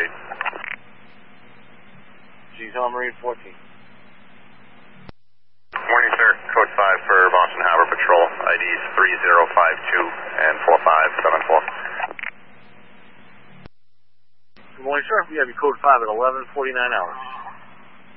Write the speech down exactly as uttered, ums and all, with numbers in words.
eight. G's on Marine fourteen. Morning, sir. Code five for Boston Harbor Patrol. I Ds three zero five two and four five seven four. Good morning, sir. We have your code five at eleven forty-nine hours.